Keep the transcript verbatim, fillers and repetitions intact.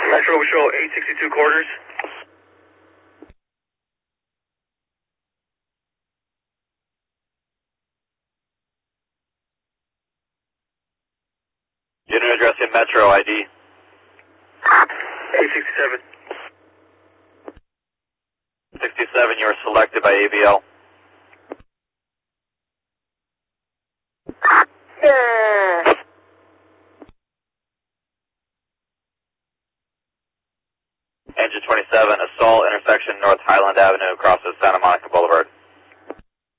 Metro, we show eight sixty-two quarters. Unit address in Metro I D. eight sixty-seven. sixty-seven, you are selected by A B L. Engine twenty-seven, assault intersection North Highland Avenue, crosses Santa Monica Boulevard.